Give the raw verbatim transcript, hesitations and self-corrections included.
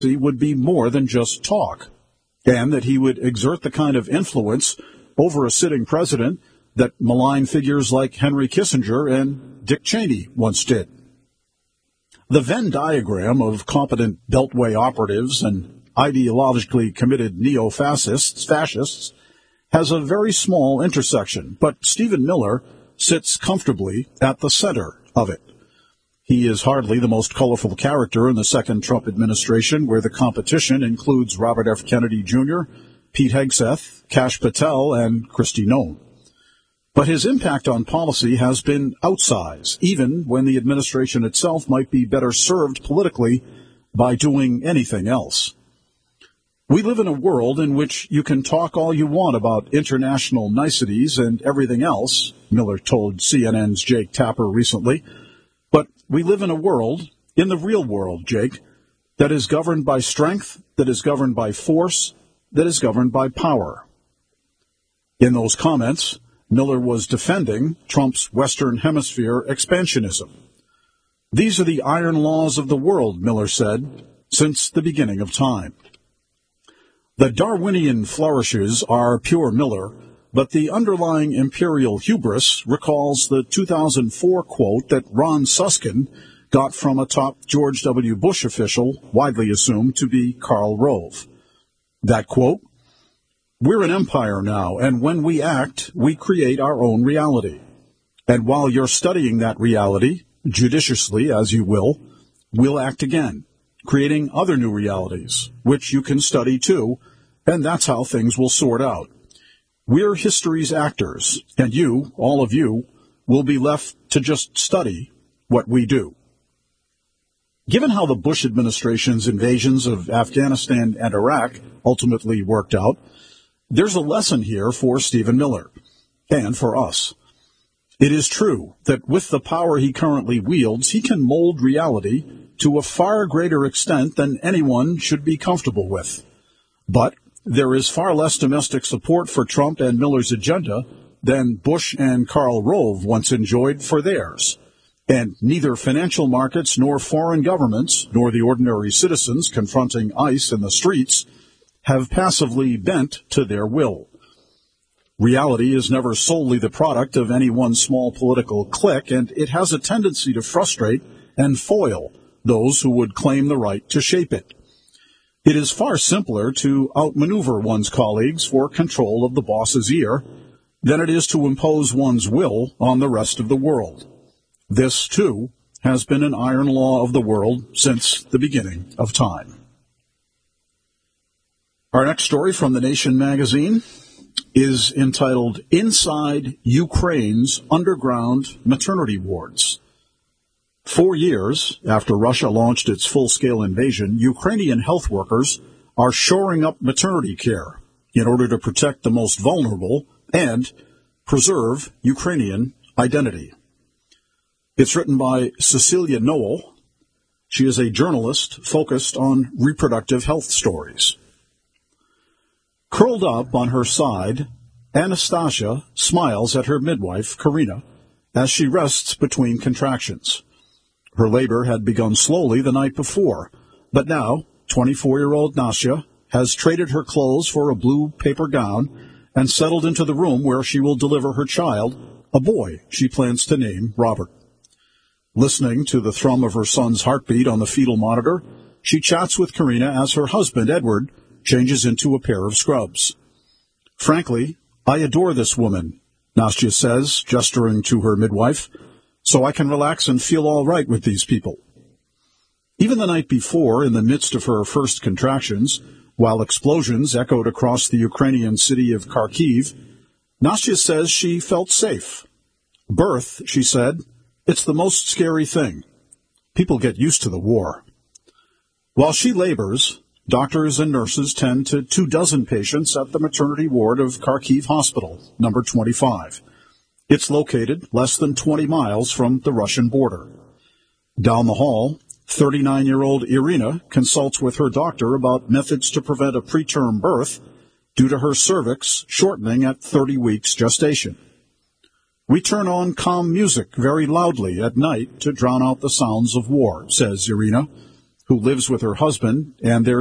would be more than just talk, and that he would exert the kind of influence over a sitting president that malign figures like Henry Kissinger and Dick Cheney once did. The Venn diagram of competent Beltway operatives and ideologically committed neo-fascists fascists has a very small intersection, but Stephen Miller sits comfortably at the center of it. He is hardly the most colorful character in the second Trump administration, where the competition includes Robert F. Kennedy Junior, Pete Hegseth, Kash Patel, and Kristi Noem. But his impact on policy has been outsized, even when the administration itself might be better served politically by doing anything else. We live in a world in which you can talk all you want about international niceties and everything else, Miller told C N N's Jake Tapper recently. But we live in a world, in the real world, Jake, that is governed by strength, that is governed by force, that is governed by power. In those comments, Miller was defending Trump's Western Hemisphere expansionism. These are the iron laws of the world, Miller said, since the beginning of time. The Darwinian flourishes are pure Miller, but the underlying imperial hubris recalls the two thousand four quote that Ron Susskind got from a top George W. Bush official, widely assumed to be Karl Rove. That quote, "We're an empire now, and when we act, we create our own reality. And while you're studying that reality, judiciously as you will, we'll act again, creating other new realities, which you can study too, and that's how things will sort out. We're history's actors, and you, all of you, will be left to just study what we do." Given how the Bush administration's invasions of Afghanistan and Iraq ultimately worked out, there's a lesson here for Stephen Miller, and for us. It is true that with the power he currently wields, he can mold reality to a far greater extent than anyone should be comfortable with. But there is far less domestic support for Trump and Miller's agenda than Bush and Karl Rove once enjoyed for theirs. And neither financial markets nor foreign governments, nor the ordinary citizens confronting ICE in the streets, have passively bent to their will. Reality is never solely the product of any one small political clique, and it has a tendency to frustrate and foil those who would claim the right to shape it. It is far simpler to outmaneuver one's colleagues for control of the boss's ear than it is to impose one's will on the rest of the world. This, too, has been an iron law of the world since the beginning of time. Our next story from The Nation magazine is entitled Inside Ukraine's Underground Maternity Wards. Four years after Russia launched its full-scale invasion, Ukrainian health workers are shoring up maternity care in order to protect the most vulnerable and preserve Ukrainian identity. It's written by Cecilia Noel. She is a journalist focused on reproductive health stories. Curled up on her side, Anastasia smiles at her midwife, Karina, as she rests between contractions. Her labor had begun slowly the night before, but now twenty-four-year-old Nastia has traded her clothes for a blue paper gown and settled into the room where she will deliver her child, a boy she plans to name Robert. Listening to the thrum of her son's heartbeat on the fetal monitor, she chats with Karina as her husband, Edward, changes into a pair of scrubs. "Frankly, I adore this woman," Nastia says, gesturing to her midwife, "so I can relax and feel all right with these people." Even the night before, in the midst of her first contractions, while explosions echoed across the Ukrainian city of Kharkiv, Nastia says she felt safe. "Birth," she said, "it's the most scary thing. People get used to the war." While she labors, doctors and nurses tend to two dozen patients at the maternity ward of Kharkiv Hospital, number twenty-five. It's located less than twenty miles from the Russian border. Down the hall, thirty-nine-year-old Irina consults with her doctor about methods to prevent a preterm birth due to her cervix shortening at thirty weeks gestation. "We turn on calm music very loudly at night to drown out the sounds of war," says Irina, who lives with her husband, and there's